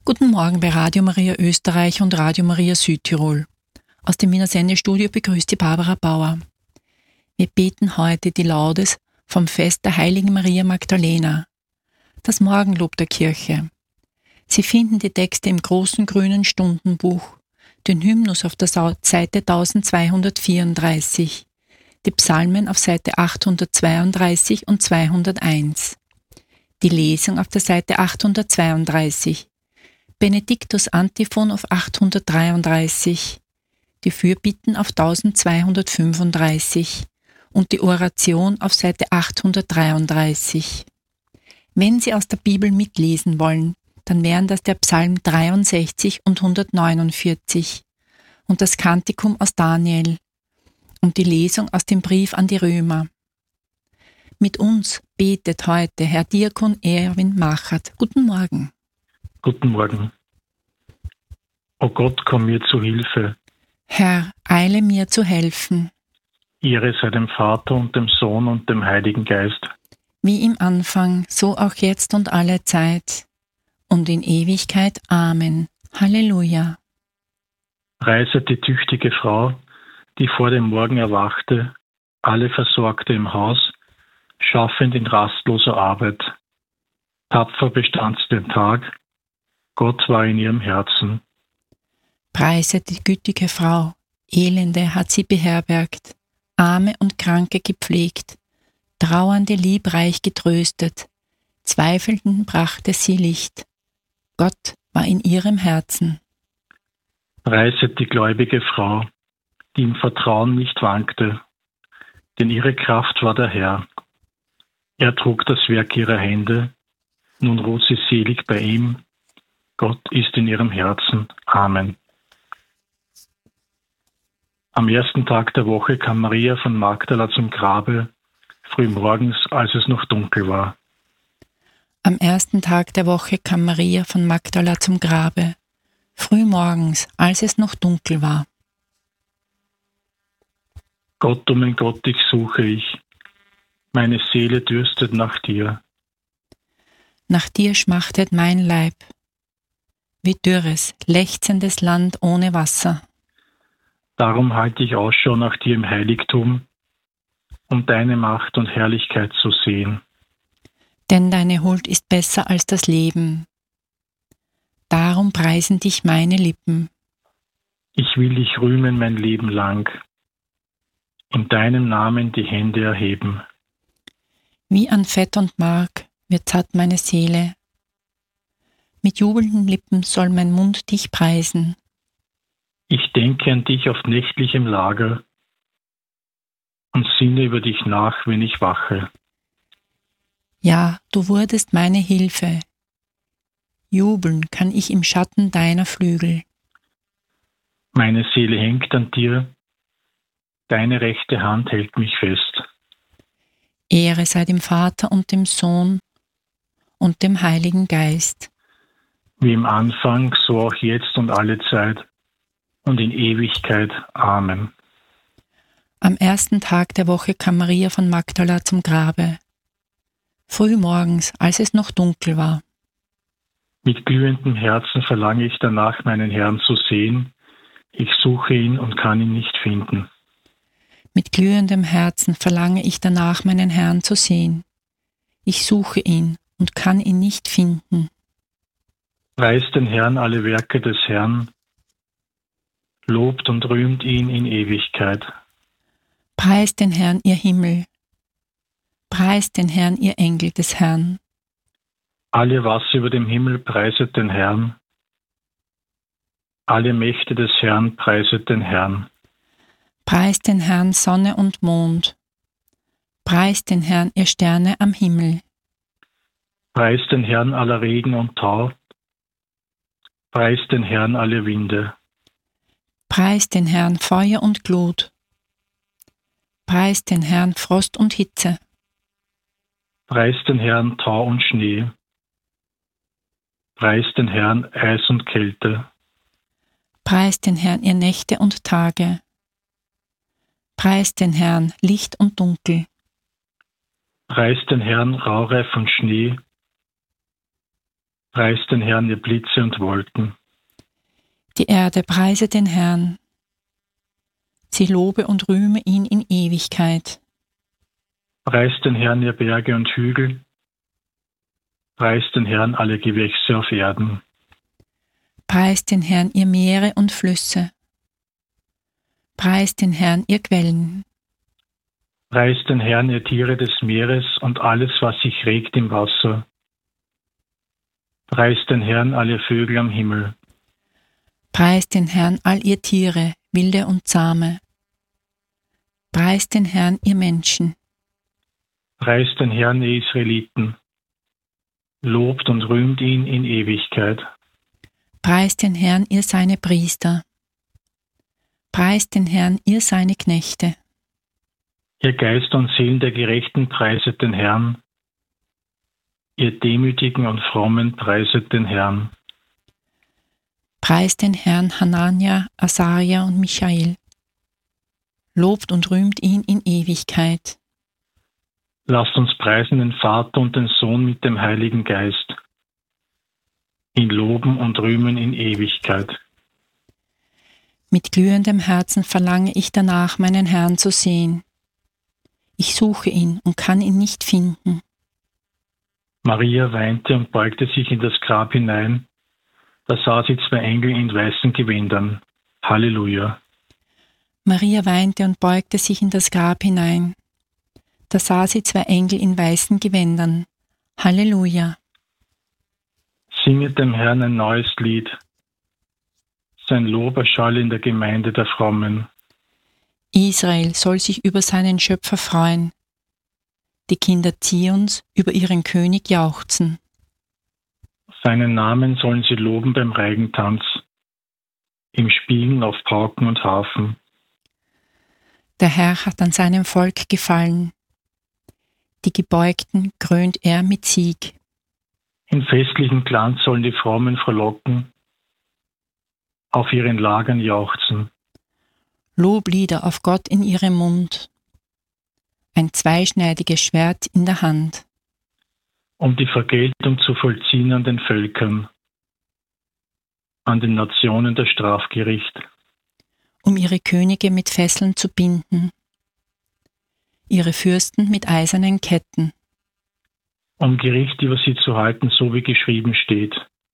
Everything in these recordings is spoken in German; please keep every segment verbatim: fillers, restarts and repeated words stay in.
Guten Morgen bei Radio Maria Österreich und Radio Maria Südtirol. Aus dem Wiener Sendestudio begrüßt die Barbara Bauer. Wir beten heute die Laudes vom Fest der Heiligen Maria Magdalena, das Morgenlob der Kirche. Sie finden die Texte im großen grünen Stundenbuch, den Hymnus auf der Seite eintausendzweihundertvierunddreißig, die Psalmen auf Seite achthundertzweiunddreißig und zweihunderteins, die Lesung auf der Seite achthundertzweiunddreißig, Benediktus Antiphon auf achthundertdreiunddreißig, die Fürbitten auf eintausendzweihundertfünfunddreißig und die Oration auf Seite achthundertdreiunddreißig. Wenn Sie aus der Bibel mitlesen wollen, dann wären das der Psalm dreiundsechzig und hundertneunundvierzig und das Kantikum aus Daniel und die Lesung aus dem Brief an die Römer. Mit uns betet heute Herr Diakon Erwin Machert. Guten Morgen. Guten Morgen. O Gott, komm mir zu Hilfe. Herr, eile mir zu helfen. Ehre sei dem Vater und dem Sohn und dem Heiligen Geist. Wie im Anfang, so auch jetzt und alle Zeit und in Ewigkeit. Amen. Halleluja. Preiset die tüchtige Frau, die vor dem Morgen erwachte, alle versorgte im Haus, schaffend in rastloser Arbeit. Tapfer bestand sie den Tag, Gott war in ihrem Herzen. Preiset die gütige Frau, Elende hat sie beherbergt, Arme und Kranke gepflegt, Trauernde liebreich getröstet, Zweifelnden brachte sie Licht. Gott war in ihrem Herzen. Preiset die gläubige Frau, die im Vertrauen nicht wankte, denn ihre Kraft war der Herr. Er trug das Werk ihrer Hände, nun ruht sie selig bei ihm. Gott ist in ihrem Herzen. Amen. Am ersten Tag der Woche kam Maria von Magdala zum Grabe, frühmorgens, als es noch dunkel war. Am ersten Tag der Woche kam Maria von Magdala zum Grabe, frühmorgens, als es noch dunkel war. Gott, o mein Gott, dich suche ich. Meine Seele dürstet nach dir. Nach dir schmachtet mein Leib, wie dürres, lechzendes Land ohne Wasser. Darum halte ich Ausschau nach dir im Heiligtum, um deine Macht und Herrlichkeit zu sehen. Denn deine Huld ist besser als das Leben. Darum preisen dich meine Lippen. Ich will dich rühmen mein Leben lang, in deinem Namen die Hände erheben. Wie an Fett und Mark wird satt meine Seele. Mit jubelnden Lippen soll mein Mund dich preisen. Ich denke an dich auf nächtlichem Lager und sinne über dich nach, wenn ich wache. Ja, du wurdest meine Hilfe. Jubeln kann ich im Schatten deiner Flügel. Meine Seele hängt an dir, deine rechte Hand hält mich fest. Ehre sei dem Vater und dem Sohn und dem Heiligen Geist. Wie im Anfang, so auch jetzt und alle Zeit und in Ewigkeit. Amen. Am ersten Tag der Woche kam Maria von Magdala zum Grabe, frühmorgens, als es noch dunkel war. Mit glühendem Herzen verlange ich danach, meinen Herrn zu sehen. Ich suche ihn und kann ihn nicht finden. Mit glühendem Herzen verlange ich danach, meinen Herrn zu sehen. Ich suche ihn und kann ihn nicht finden. Preist den Herrn alle Werke des Herrn, lobt und rühmt ihn in Ewigkeit. Preist den Herrn, ihr Himmel. Preist den Herrn, ihr Engel des Herrn. Alle Wasser über dem Himmel preiset den Herrn. Alle Mächte des Herrn preiset den Herrn. Preist den Herrn, Sonne und Mond. Preist den Herrn, ihr Sterne am Himmel. Preist den Herrn aller Regen und Tau. Preist den Herrn alle Winde. Preist den Herrn, Feuer und Glut. Preist den Herrn, Frost und Hitze. Preist den Herrn, Tau und Schnee. Preist den Herrn, Eis und Kälte. Preist den Herrn, ihr Nächte und Tage. Preist den Herrn, Licht und Dunkel. Preist den Herrn, Raureif und Schnee. Preist den Herrn, ihr Blitze und Wolken. Die Erde preise den Herrn. Sie lobe und rühme ihn in Ewigkeit. Preist den Herrn, ihr Berge und Hügel. Preist den Herrn, alle Gewächse auf Erden. Preist den Herrn, ihr Meere und Flüsse. Preist den Herrn, ihr Quellen. Preist den Herrn, ihr Tiere des Meeres und alles, was sich regt im Wasser. Preist den Herrn, alle Vögel am Himmel. Preist den Herrn, all ihr Tiere, wilde und zahme. Preist den Herrn, ihr Menschen. Preist den Herrn, ihr Israeliten. Lobt und rühmt ihn in Ewigkeit. Preist den Herrn, ihr seine Priester. Preist den Herrn, ihr seine Knechte. Ihr Geist und Seelen der Gerechten, preiset den Herrn. Ihr Demütigen und Frommen, preiset den Herrn. Preist den Herrn, Hanania, Asaria und Michael. Lobt und rühmt ihn in Ewigkeit. Lasst uns preisen den Vater und den Sohn mit dem Heiligen Geist. Ihn loben und rühmen in Ewigkeit. Mit glühendem Herzen verlange ich danach, meinen Herrn zu sehen. Ich suche ihn und kann ihn nicht finden. Maria weinte und beugte sich in das Grab hinein. Da sah sie zwei Engel in weißen Gewändern. Halleluja. Maria weinte und beugte sich in das Grab hinein. Da sah sie zwei Engel in weißen Gewändern. Halleluja. Singet dem Herrn ein neues Lied. Sein Lob erschalle in der Gemeinde der Frommen. Israel soll sich über seinen Schöpfer freuen. Die Kinder Zions über ihren König jauchzen. Seinen Namen sollen sie loben beim Reigentanz, im Spielen auf Pauken und Harfen. Der Herr hat an seinem Volk gefallen. Die Gebeugten krönt er mit Sieg. In festlichem Glanz sollen die Frommen frohlocken, auf ihren Lagern jauchzen. Loblieder auf Gott in ihrem Mund, ein zweischneidiges Schwert in der Hand. Um die Vergeltung zu vollziehen an den Völkern, an den Nationen das Strafgericht. Um ihre Könige mit Fesseln zu binden, ihre Fürsten mit eisernen Ketten. Um Gericht über sie zu halten, so wie geschrieben steht.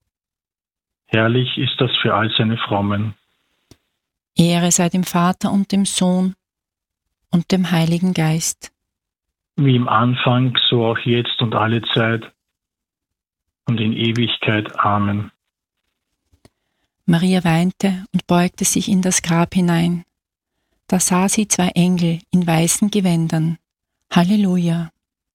Herrlich ist das für all seine Frommen. Ehre sei dem Vater und dem Sohn und dem Heiligen Geist. Wie im Anfang, so auch jetzt und alle Zeit und in Ewigkeit. Amen. Maria weinte und beugte sich in das Grab hinein. Da sah sie zwei Engel in weißen Gewändern. Halleluja.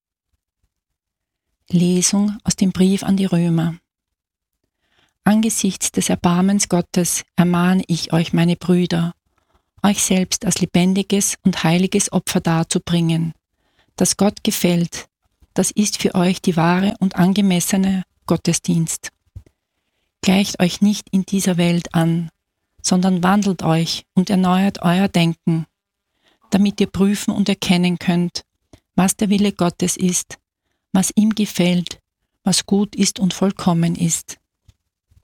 Lesung aus dem Brief an die Römer. Angesichts des Erbarmens Gottes ermahne ich euch, meine Brüder, euch selbst als lebendiges und heiliges Opfer darzubringen, das Gott gefällt. Das ist für euch die wahre und angemessene Gottesdienst. Gleicht euch nicht in dieser Welt an, sondern wandelt euch und erneuert euer Denken, damit ihr prüfen und erkennen könnt, was der Wille Gottes ist, was ihm gefällt, was gut ist und vollkommen ist.